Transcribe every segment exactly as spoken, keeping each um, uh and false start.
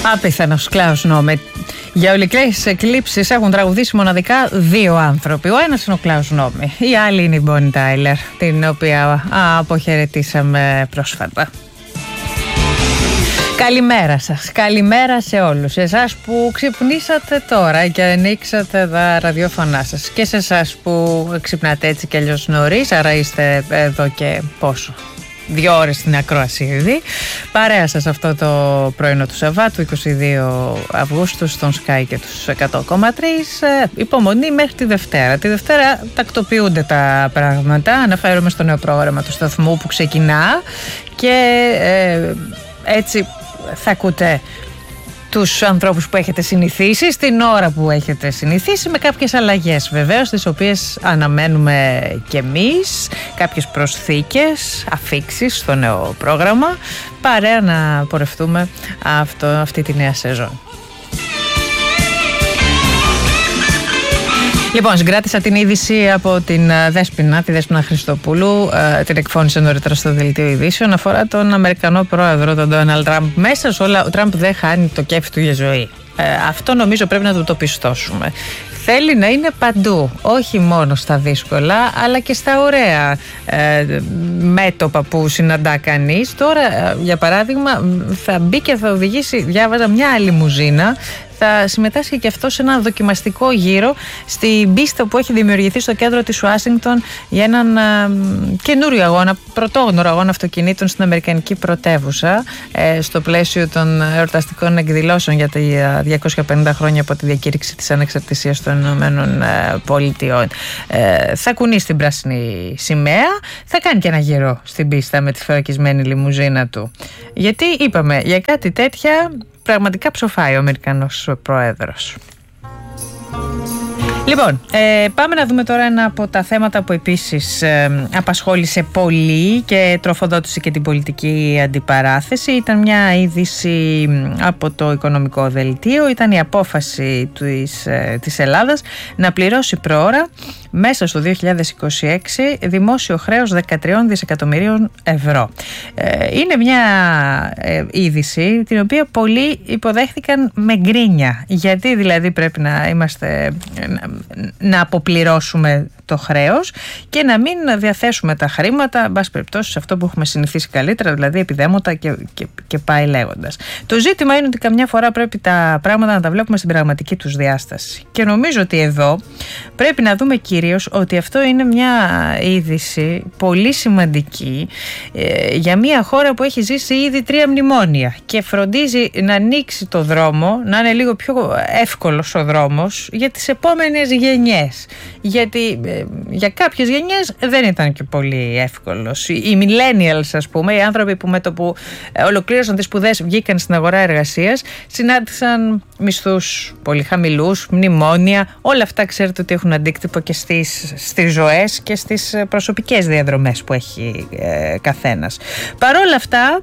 Απίθανος Κλάους Νόμε. Για ολικλές εκλήψεις έχουν τραγουδήσει μοναδικά δύο άνθρωποι. Ο ένας είναι ο Κλάους Νόμε, η άλλη είναι η Μπόνι Τάιλερ, την οποία α, αποχαιρετήσαμε πρόσφατα. Καλημέρα σας, καλημέρα σε όλους. Εσάς που ξυπνήσατε τώρα και ανοίξατε τα ραδιόφωνά σας, και σε εσάς που ξυπνάτε έτσι κι αλλιώς νωρίς, άρα είστε εδώ και πόσο, δύο ώρες στην ακρόαση ήδη. Παρέα σας αυτό το πρωινό του Σαββάτου, είκοσι δύο Αυγούστου, στον Sky και τους εκατό κόμμα τρία. Ε, υπομονή μέχρι τη Δευτέρα. Τη Δευτέρα τακτοποιούνται τα πράγματα. Αναφέρομαι στο νέο πρόγραμμα του σταθμού που ξεκινά και ε, έτσι θα ακούτε τους ανθρώπους που έχετε συνηθίσει στην ώρα που έχετε συνηθίσει, με κάποιες αλλαγές βεβαίως, τις οποίες αναμένουμε και εμείς, κάποιες προσθήκες, αφίξεις στο νέο πρόγραμμα, παρέα να πορευτούμε αυτό, αυτή τη νέα σεζόν. Λοιπόν, συγκράτησα την είδηση από την Δέσποινα, τη Δέσποινα Χριστοπούλου, την εκφώνησε νωρίτερα στο Δελτίο Ειδήσεων, αφορά τον Αμερικανό πρόεδρο, τον Ντόναλντ Τραμπ. Μέσα σε όλα, ο Τραμπ δεν χάνει το κέφι του για ζωή. Ε, αυτό νομίζω πρέπει να το, το πιστώσουμε. Θέλει να είναι παντού, όχι μόνο στα δύσκολα, αλλά και στα ωραία ε, μέτωπα που συναντά κανείς. Τώρα, για παράδειγμα, θα μπει και θα οδηγήσει, διάβαζα, μια άλλη λιμουζίνα. Θα συμμετάσχει και αυτό σε ένα δοκιμαστικό γύρο στην πίστα που έχει δημιουργηθεί στο κέντρο της Ουάσιγκτον για έναν α, καινούριο αγώνα, πρωτόγνωρο αγώνα αυτοκινήτων στην Αμερικανική πρωτεύουσα, ε, στο πλαίσιο των εορταστικών εκδηλώσεων για τα διακόσια πενήντα χρόνια από τη διακήρυξη της ανεξαρτησίας των Ηνωμένων Πολιτειών. Ε, θα κουνήσει την πράσινη σημαία, θα κάνει και ένα γύρο στην πίστα με τη φρακισμένη λιμουζίνα του. Γιατί είπαμε, για κάτι τέτοια πραγματικά ψοφάει ο Αμερικανός πρόεδρος. Λοιπόν, ε, πάμε να δούμε τώρα ένα από τα θέματα που επίσης ε, απασχόλησε πολύ και τροφοδότησε και την πολιτική αντιπαράθεση. Ήταν μια είδηση από το Οικονομικό Δελτίο. Ήταν η απόφαση της, ε, της Ελλάδας να πληρώσει προώρα μέσα στο δύο χιλιάδες είκοσι έξι δημόσιο χρέος δεκατρία δισεκατομμυρίων ευρώ. Ε, είναι μια ε, είδηση την οποία πολλοί υποδέχθηκαν με γκρίνια. Γιατί δηλαδή πρέπει να είμαστε... να αποπληρώσουμε το χρέος και να μην διαθέσουμε τα χρήματα, εν πάση περιπτώσει, σε αυτό που έχουμε συνηθίσει καλύτερα, δηλαδή επιδέματα και, και, και πάει λέγοντας. Το ζήτημα είναι ότι καμιά φορά πρέπει τα πράγματα να τα βλέπουμε στην πραγματική τους διάσταση. Και νομίζω ότι εδώ πρέπει να δούμε κυρίως ότι αυτό είναι μια είδηση πολύ σημαντική ε, για μια χώρα που έχει ζήσει ήδη τρία μνημόνια και φροντίζει να ανοίξει το δρόμο, να είναι λίγο πιο εύκολος ο δρόμος για τις επόμενες γενιές. Γιατί ε, για κάποιες γενιές δεν ήταν και πολύ εύκολος. Οι millennials, ας πούμε, οι άνθρωποι που με το που ολοκλήρωσαν τις σπουδές βγήκαν στην αγορά εργασίας, συνάντησαν μισθούς πολύ χαμηλούς, μνημόνια. Όλα αυτά ξέρετε ότι έχουν αντίκτυπο και στις, στις ζωές και στις προσωπικές διαδρομές που έχει ε, καθένας. Παρ' όλα αυτά,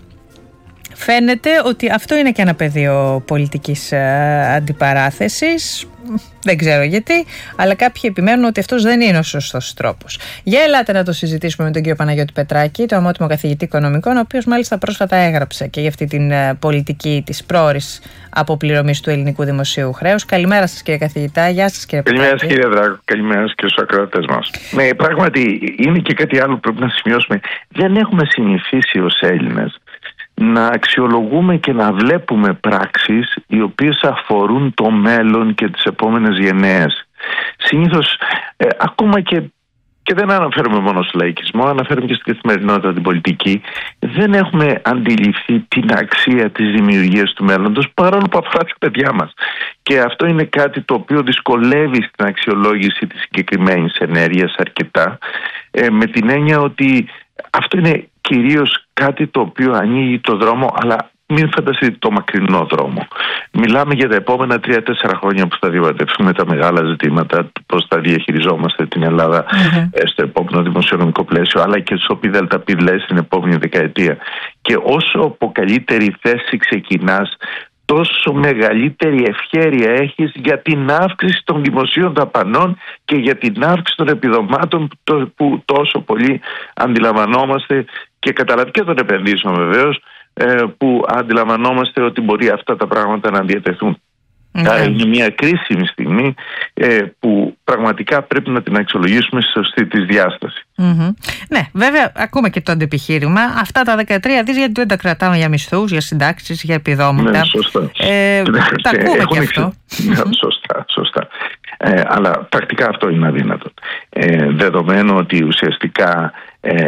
φαίνεται ότι αυτό είναι και ένα πεδίο πολιτικής ε, αντιπαράθεσης. Δεν ξέρω γιατί, αλλά κάποιοι επιμένουν ότι αυτός δεν είναι ο σωστός τρόπος. Για ελάτε να το συζητήσουμε με τον κύριο Παναγιώτη Πετράκη, τον ομότιμο καθηγητή οικονομικών, ο οποίος μάλιστα πρόσφατα έγραψε και για αυτή την πολιτική της πρόορης αποπληρωμής του ελληνικού δημοσίου χρέους. Καλημέρα σας, κύριε καθηγητά. Γεια σας, κύριε Πετράκη. Καλημέρα σας, κύριε Δράκο. Καλημέρα σας και στους ακροατές μας. Ναι, πράγματι είναι και κάτι άλλο που πρέπει να σημειώσουμε. Δεν έχουμε συνηθίσει ως Έλληνες να αξιολογούμε και να βλέπουμε πράξεις οι οποίες αφορούν το μέλλον και τις επόμενες γενναίες. Συνήθως, ε, ακόμα και, και δεν αναφέρουμε μόνο στο λαϊκισμό, αναφέρουμε και στην καθημερινότητα, την πολιτική, δεν έχουμε αντιληφθεί την αξία της δημιουργίας του μέλλοντος, παρόλο που αφορά τα παιδιά μας. Και αυτό είναι κάτι το οποίο δυσκολεύει στην αξιολόγηση της συγκεκριμένης ενέργειας αρκετά, ε, με την έννοια ότι αυτό είναι κυρίως κάτι το οποίο ανοίγει το δρόμο, αλλά μην φανταστείτε το μακρινό δρόμο. Μιλάμε για τα επόμενα τρία τέσσερα χρόνια που θα διαβατεύσουμε τα μεγάλα ζητήματα, πώς θα διαχειριζόμαστε την Ελλάδα mm-hmm. στο επόμενο δημοσιονομικό πλαίσιο, αλλά και στο ΠΔΠ στην επόμενη δεκαετία. Και όσο από καλύτερη θέση ξεκινάς, τόσο μεγαλύτερη ευχέρεια έχεις για την αύξηση των δημοσίων δαπανών και για την αύξηση των επιδομάτων που τόσο πολύ αντιλαμβανόμαστε, και καταλαβαίνετε, και των επενδύσεων βεβαίως, που αντιλαμβανόμαστε ότι μπορεί αυτά τα πράγματα να διατεθούν. Mm-hmm. Είναι μια κρίσιμη στιγμή που πραγματικά πρέπει να την αξιολογήσουμε στη σωστή της διάσταση. Mm-hmm. Ναι, βέβαια ακούμε και το αντεπιχείρημα. Αυτά τα δεκατρία δις γιατί δεν τα κρατάμε για μισθούς, για συντάξεις, για επιδόματα. Ναι, σωστά. Ε, τα ακούμε και αυτό. Ναι, σωστά, σωστά. Ε, αλλά πρακτικά αυτό είναι αδύνατο. Ε, δεδομένου ότι ουσιαστικά ε,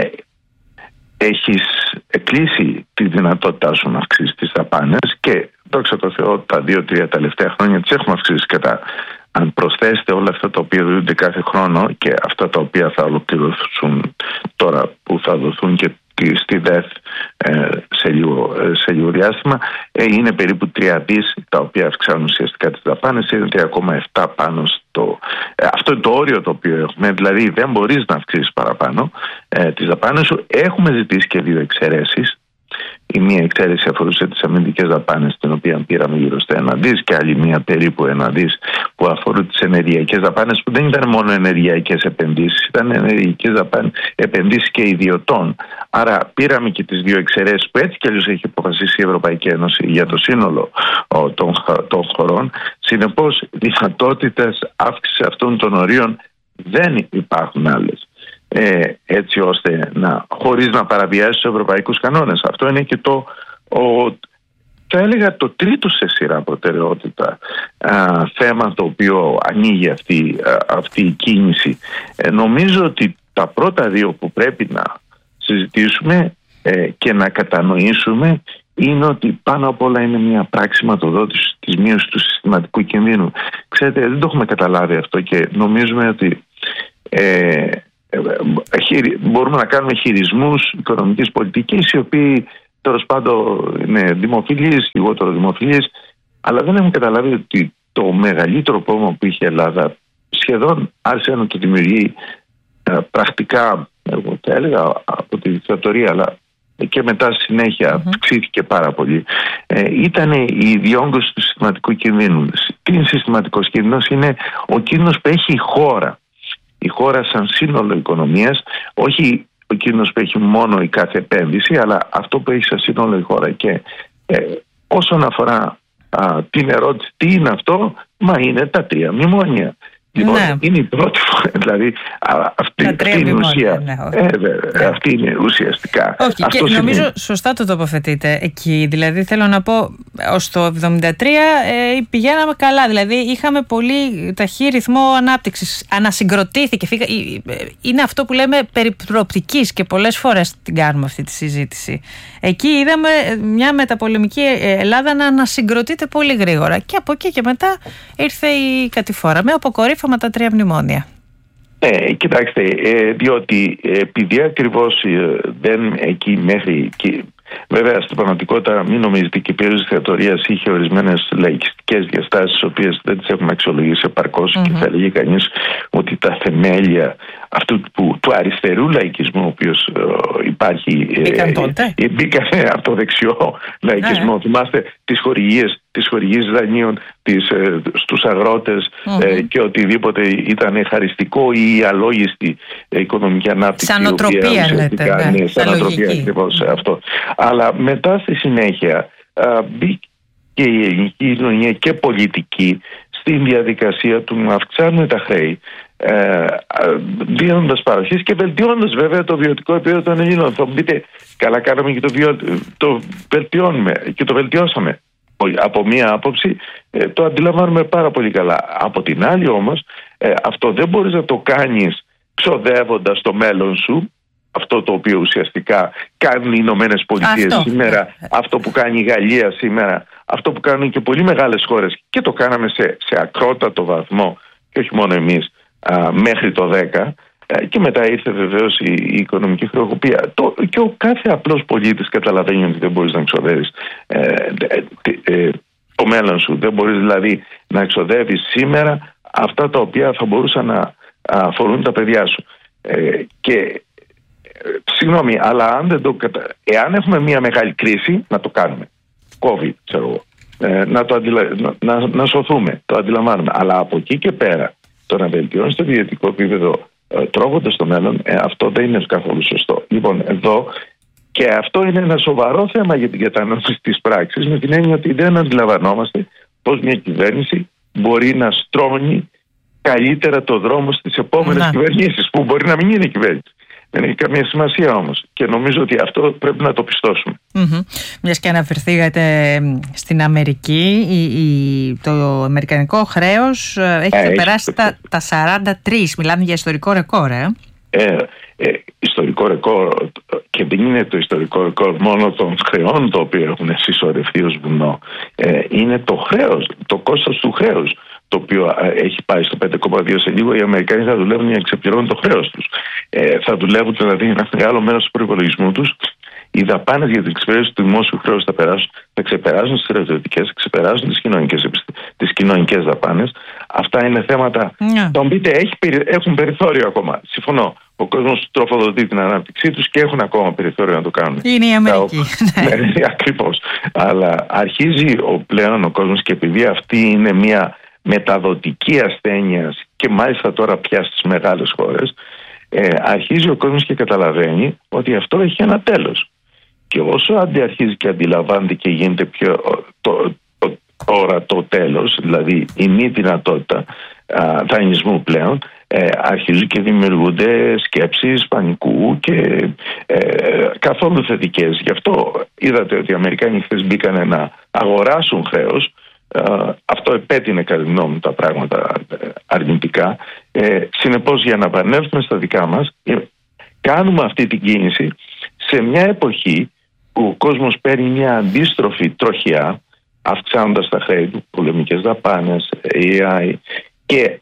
έχεις κλείσει τη δυνατότητά σου να αυξήσεις τις δαπάνες και δόξα τω Θεώ τα δύο-τρία τελευταία χρόνια τις έχουμε αυξήσει κατά. Αν προσθέσετε όλα αυτά τα οποία δίνονται κάθε χρόνο και αυτά τα οποία θα ολοκληρωθούν τώρα που θα δοθούν και στη ΔΕΘ ε, σε, λίγο, σε λίγο διάστημα, ε, είναι περίπου τρία δις τα οποία αυξάνουν ουσιαστικά τις δαπάνες, είναι τρία κόμμα επτά πάνω στο... Ε, αυτό είναι το όριο το οποίο έχουμε, δηλαδή δεν μπορείς να αυξήσεις παραπάνω ε, τις δαπάνες σου. Έχουμε ζητήσει και δύο εξαιρέσεις. Η μία εξαίρεση αφορούσε τις αμυντικές δαπάνες, την οποία πήραμε γύρω στα ένα δις, και άλλη μία περίπου ένα δις που αφορούν τις ενεργειακές δαπάνες, που δεν ήταν μόνο ενεργειακές επενδύσεις, ήταν ενεργειακές δαπάνες, επενδύσεις και ιδιωτών. Άρα πήραμε και τις δύο εξαιρέσεις που έτσι κι αλλιώς έχει αποφασίσει η Ευρωπαϊκή Ένωση για το σύνολο ο, των, των χωρών. Συνεπώς, δυνατότητες αύξησης αυτών των ορίων δεν υπάρχουν άλλες. Ε, έτσι ώστε να, χωρίς να παραβιάσει τους ευρωπαϊκούς κανόνες. Αυτό είναι και το, ο, θα έλεγα το τρίτο σε σειρά προτεραιότητα α, θέμα το οποίο ανοίγει αυτή, α, αυτή η κίνηση. Ε, νομίζω ότι τα πρώτα δύο που πρέπει να συζητήσουμε ε, και να κατανοήσουμε είναι ότι πάνω απ' όλα είναι μια πράξη σηματοδότηση της μείωσης του συστηματικού κινδύνου. Ξέρετε, δεν το έχουμε καταλάβει αυτό και νομίζουμε ότι ε, μπορούμε να κάνουμε χειρισμούς οικονομικής πολιτικής οι οποίοι τέλος πάντων είναι δημοφιλείς, λιγότερο δημοφιλείς, αλλά δεν έχουμε καταλάβει ότι το μεγαλύτερο πρόβλημα που είχε η Ελλάδα σχεδόν άρχισε να το δημιουργεί ε, πρακτικά, εγώ θα έλεγα, από τη δικτατορία, αλλά και μετά συνέχεια αυξήθηκε mm-hmm. πάρα πολύ. Ε, ήταν η διόγκωση του συστηματικού κινδύνου. Τι είναι συστηματικός κίνδυνος? Είναι ο κίνδυνος που έχει η χώρα. Η χώρα σαν σύνολο οικονομίας, όχι ο κίνδυνος που έχει μόνο η κάθε επένδυση, αλλά αυτό που έχει σαν σύνολο η χώρα. Και ε, όσον αφορά α, την ερώτηση τι είναι αυτό, μα είναι τα τρία μνημόνια. Λοιπόν, ναι. Είναι η πρώτη φορά, δηλαδή α, αυτή, αυτή είναι η ουσία. Ναι, ε, βέβαια, αυτή είναι ουσιαστικά. Όχι, αυτό και νομίζω είναι... σωστά το τοποθετείτε εκεί. Δηλαδή θέλω να πω, ως το εβδομήντα τρία ε, πηγαίναμε καλά. Δηλαδή είχαμε πολύ ταχύ ρυθμό ανάπτυξης. Ανασυγκροτήθηκε. Φύγα, είναι αυτό που λέμε περί προοπτικής και πολλές φορές την κάνουμε αυτή τη συζήτηση. Εκεί είδαμε μια μεταπολεμική Ελλάδα να ανασυγκροτείται πολύ γρήγορα. Και από εκεί και μετά ήρθε η κατηφόρα με αποκορύφωμα τα τρία μνημόνια. Ε, κοιτάξτε, ε, διότι ε, επειδή ακριβώς ε, δεν εκεί μέχρι και, βέβαια στην πραγματικότητα μην νομίζετε και η περίοδος της δικτατορίας είχε ορισμένες λαϊκιστικές διαστάσεις τις οποίες δεν τις έχουμε αξιολογήσει επαρκώς mm-hmm. και θα έλεγε κανείς ότι τα θεμέλια αυτού που, του αριστερού λαϊκισμού ο οποίος ε, υπάρχει μπήκαν τότε ε, μπήκαν ε, από το δεξιό λαϊκισμό. Yeah. Θυμάστε τις χορηγίες τις χορηγίες δανείων τις, ε, στους αγρότες mm-hmm. ε, και οτιδήποτε ήταν χαριστικό ή αλόγιστη ε, οικονομική ανάπτυξη. Σαν οτροπία λέτε. Ναι, σαν οτροπία ακριβώς mm-hmm. αυτό. Αλλά μετά στη συνέχεια α, μπήκε και η ελληνική κοινωνία και πολιτική στην διαδικασία του να αυξάνουν τα χρέη, ε, δίνοντας παροχές και βελτιώνοντας βέβαια το βιωτικό επίπεδο των Ελλήνων. Θα μου πείτε, καλά κάναμε και το, βιο... το βελτιώνουμε και το βελτιώσαμε. Από μία άποψη ε, το αντιλαμβάνουμε πάρα πολύ καλά. Από την άλλη όμως ε, αυτό δεν μπορείς να το κάνεις ξοδεύοντας το μέλλον σου, αυτό το οποίο ουσιαστικά κάνουν οι Ηνωμένες Πολιτείες σήμερα, αυτό που κάνει η Γαλλία σήμερα, αυτό που κάνουν και πολύ μεγάλες χώρες και το κάναμε σε, σε ακρότατο βαθμό και όχι μόνο εμείς α, μέχρι το δέκα α, και μετά ήρθε βεβαίως η, η οικονομική χρεοκοπία. Το, και ο κάθε απλός πολίτης καταλαβαίνει ότι δεν μπορείς να εξοδεύεις ε, ε, ε, το μέλλον σου. Δεν μπορείς δηλαδή να εξοδεύεις σήμερα αυτά τα οποία θα μπορούσαν να αφορούν τα παιδιά σου. Ε, και Συγγνώμη, αλλά αν δεν το κατα... εάν έχουμε μια μεγάλη κρίση, να το κάνουμε. COVID, ξέρω εγώ. Ε, να, το αντιλα... να, να σωθούμε, το αντιλαμβάνουμε. Αλλά από εκεί και πέρα, το να βελτιώνει το βιωτικό επίπεδο ε, τρώγοντας το μέλλον, ε, αυτό δεν είναι καθόλου σωστό. Λοιπόν, εδώ Και αυτό είναι ένα σοβαρό θέμα για την κατανόηση της πράξης, με την έννοια ότι δεν αντιλαμβανόμαστε πώς μια κυβέρνηση μπορεί να στρώνει καλύτερα το δρόμο στις επόμενες κυβερνήσεις, που μπορεί να μην είναι κυβέρνηση. Δεν έχει καμία σημασία όμως. Και νομίζω ότι αυτό πρέπει να το πιστώσουμε. Mm-hmm. Μιας και αναφερθήκατε στην Αμερική, η, η, το αμερικανικό χρέος έχει ε, περάσει έχει... Τα, τα σαράντα τρία. Μιλάμε για ιστορικό ρεκόρ, ε. Ε, ε, ιστορικό ρεκόρ, και δεν είναι το ιστορικό ρεκόρ μόνο των χρεών το οποίο έχουν συσσωρευτεί ως βουνό. Ε, είναι το χρέος, το κόστος του χρέους, το οποίο έχει πάει στο πέντε κόμμα δύο σε λίγο. Οι Αμερικανοί θα δουλεύουν για να ξεπληρώνουν το χρέος τους. Ε, θα δουλεύουν δηλαδή ένα μεγάλο μέρος του προϋπολογισμού τους. Οι δαπάνες για την εξυπηρέτηση του δημόσιου χρέους θα, περάσουν, θα ξεπεράσουν τις στρατιωτικές, θα ξεπεράσουν τις κοινωνικές, τις κοινωνικές δαπάνες. Αυτά είναι θέματα. Yeah. Θα μου πείτε, έχει, έχουν περιθώριο ακόμα. Συμφωνώ. Ο κόσμος τροφοδοτεί την ανάπτυξή τους και έχουν ακόμα περιθώριο να το κάνουν. Είναι η Αμερική. Ναι, ναι, ακριβώς. Αλλά αρχίζει ο, πλέον ο κόσμος, και επειδή αυτή είναι μια μεταδοτική ασθένεια και μάλιστα τώρα πια στις μεγάλες χώρες, ε, αρχίζει ο κόσμος και καταλαβαίνει ότι αυτό έχει ένα τέλος. Και όσο αντιαρχίζει και αντιλαμβάνεται και γίνεται πιο το, το, τώρα το τέλος, δηλαδή η μη δυνατότητα α, δανεισμού πλέον, ε, αρχίζουν και δημιουργούνται σκέψεις πανικού και ε, καθόλου θετικές. Γι' αυτό είδατε ότι οι Αμερικάνοι χθες μπήκανε να αγοράσουν χρέος. Uh, αυτό επέτεινε κατά τη γνώμη μου τα πράγματα uh, αρνητικά. Ε, συνεπώς, για να επανέλθουμε στα δικά μας, ε, κάνουμε αυτή την κίνηση σε μια εποχή που ο κόσμος παίρνει μια αντίστροφη τροχιά, αυξάνοντας τα χρέη του, πολεμικές δαπάνες, έι άι, και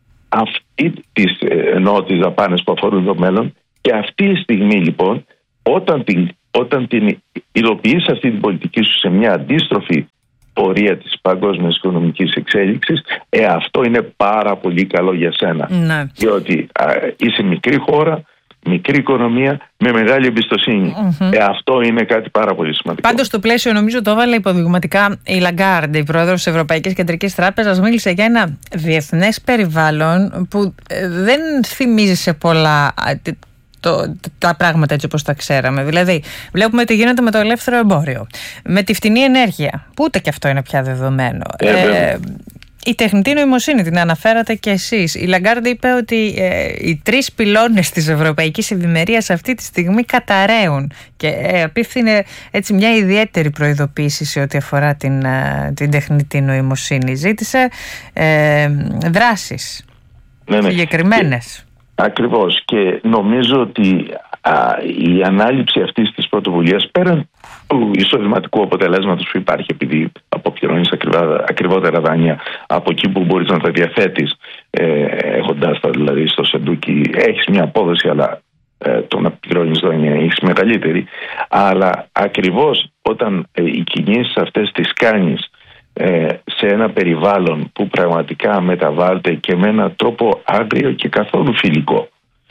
αυτή τις, εννοώ τις δαπάνες που αφορούν το μέλλον, και αυτή η στιγμή λοιπόν, όταν την, όταν την υλοποιείς αυτή την πολιτική σου σε μια αντίστροφη πορεία της παγκόσμιας οικονομικής εξέλιξης, ε, αυτό είναι πάρα πολύ καλό για σένα. Ναι. Διότι α, είσαι μικρή χώρα, μικρή οικονομία με μεγάλη εμπιστοσύνη. Mm-hmm. Ε, αυτό είναι κάτι πάρα πολύ σημαντικό. Πάντως στο πλαίσιο, νομίζω το έβαλε υποδειγματικά η Λαγκάρντ, η πρόεδρος της Ευρωπαϊκής Κεντρικής Τράπεζας, μίλησε για ένα διεθνές περιβάλλον που δεν θυμίζει σε πολλά Το, τα πράγματα έτσι όπως τα ξέραμε. Δηλαδή, βλέπουμε τι γίνεται με το ελεύθερο εμπόριο, με τη φτηνή ενέργεια, που ούτε και αυτό είναι πια δεδομένο. Ε, ε, η τεχνητή νοημοσύνη, την αναφέρατε και εσείς. Η Λαγκάρντ είπε ότι ε, οι τρεις πυλώνες της ευρωπαϊκής ευημερίας αυτή τη στιγμή καταραίουν, και ε, απίφθινε έτσι μια ιδιαίτερη προειδοποίηση σε ό,τι αφορά την, ε, την τεχνητή νοημοσύνη. Ζήτησε ε, δράσεις ναι, ναι. συγκεκριμένες. Ακριβώς, και νομίζω ότι α, η ανάληψη αυτής της πρωτοβουλίας, πέραν του εισοδηματικού αποτελέσματος που υπάρχει, επειδή αποπληρώνεις ακριβότερα δάνεια από εκεί που μπορείς να τα διαθέτεις, ε, έχοντας τα δηλαδή στο σεντούκι, έχεις μια απόδοση, αλλά ε, το να πληρώνεις δάνεια έχεις μεγαλύτερη. Αλλά ακριβώς όταν ε, οι κινήσεις αυτές τις κάνεις σε ένα περιβάλλον που πραγματικά μεταβάλλεται και με έναν τρόπο άγριο και καθόλου φιλικό,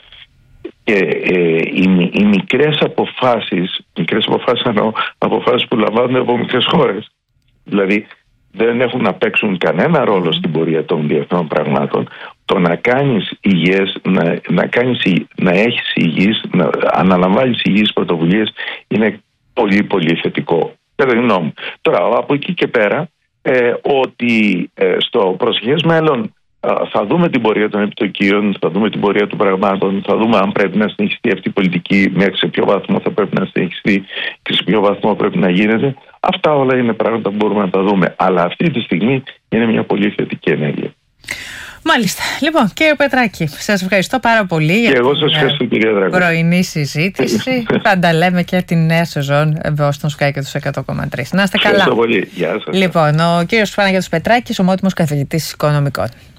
και ε, οι, οι μικρές αποφάσεις μικρές αποφάσεις εννοώ αποφάσεις που λαμβάνονται από μικρές χώρες, δηλαδή δεν έχουν να παίξουν κανένα ρόλο στην πορεία των διεθνών πραγμάτων. Το να κάνεις υγιές, να, να, κάνεις, να έχεις υγιείς, να αναλαμβάνεις υγιείς πρωτοβουλίες είναι πολύ πολύ θετικό, κατά τη γνώμη μου. Τώρα από εκεί και πέρα, Ε, ότι ε, στο προσεχές μέλλον ε, θα δούμε την πορεία των επιτοκίων, θα δούμε την πορεία των πραγμάτων, θα δούμε αν πρέπει να συνεχιστεί αυτή η πολιτική, μέχρι σε ποιο βαθμό θα πρέπει να συνεχιστεί και σε ποιο βαθμό πρέπει να γίνεται. Αυτά όλα είναι πράγματα που μπορούμε να τα δούμε, αλλά αυτή τη στιγμή είναι μια πολύ θετική ενέργεια. Μάλιστα. Λοιπόν, κύριε Πετράκη, σας ευχαριστώ πάρα πολύ για εγώ σας ευχαριστώ, κυρία Δράκο. πρωινή συζήτηση. Θα τα λέμε και την νέα σεζόν εδώ στον Sky και τους εκατό κόμμα τρία. Να είστε καλά. Ευχαριστώ πολύ. Γεια σας. Λοιπόν, ο κύριος Παναγιώτης Πετράκης, ομότιμος καθηγητής οικονομικών.